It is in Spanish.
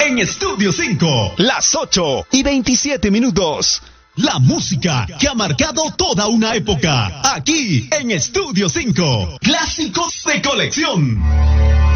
en Estudio 5. Las 8:27. La música que ha marcado toda una época. Aquí en Estudio 5. Clásicos de colección.